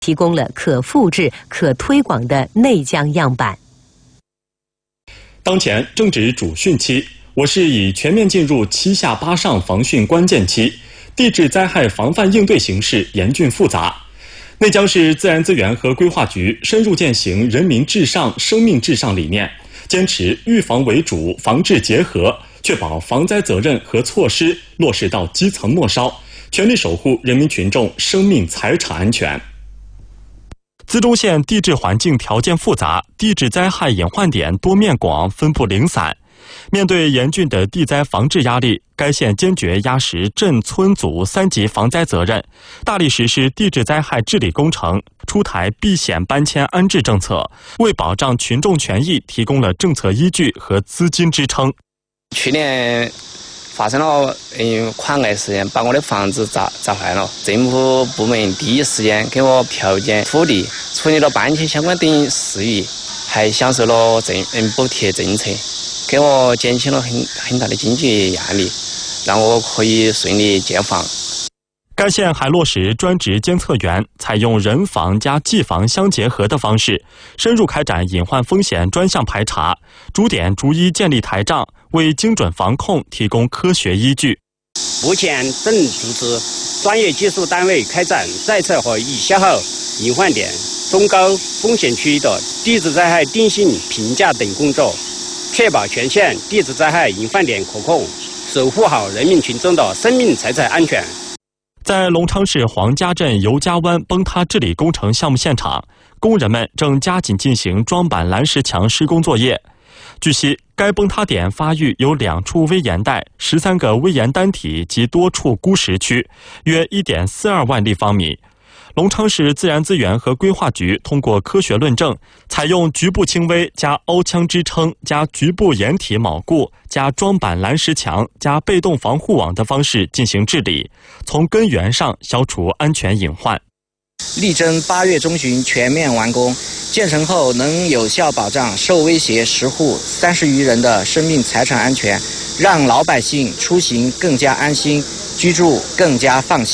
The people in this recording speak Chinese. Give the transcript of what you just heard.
提供了可复制、可推广的内江样板。 当前正值主汛期，我市已全面进入7下8上防汛关键期，地质灾害防范应对形势严峻复杂。内江市自然资源和规划局深入践行人民至上、生命至上理念，坚持预防为主、防治结合，确保防灾责任和措施落实到基层末梢，全力守护人民群众生命财产安全。资中县地质环境条件复杂，地质灾害隐患点多面广，分布零散。面对严峻的地灾防治压力，该县坚决压实镇村组3级防灾责任，大力实施地质灾害治理工程，出台避险搬迁安置政策，为保障群众权益提供了政策依据和资金支撑。 去年发生了矿癌事件，把我的房子砸坏了。政府部门第一时间给我调减土地，处理了搬迁相关等事宜，还享受了补贴政策，给我减轻了很大的经济压力，让我可以顺利建房。 该县还落实专职监测员，采用人防加技防相结合的方式，深入开展隐患风险专项排查，逐点逐一建立台账，为精准防控提供科学依据。 目前正组织专业技术单位开展在测和预消耗隐患点、中高风险区域的地质灾害定性评价等工作，确保全县地质灾害隐患点可控，守护好人民群众的生命财产安全。 在龙昌市黄家镇尤家湾崩塌治理工程项目现场，工人们正加紧进行装板蓝石墙施工作业。据悉，该崩塌点发育有2处危岩带、13个危岩单体及多处孤石区，约 1.42 万立方米。龙昌市自然资源和规划局通过科学论证，采用局部轻微加凹腔支撑加局部掩体锚固加装板蓝石墙加被动防护网的方式进行治理，从根源上消除安全隐患。 力争8月中旬全面完工，建成后能有效保障受威胁10户30余人的生命财产安全，让老百姓出行更加安心，居住更加放心。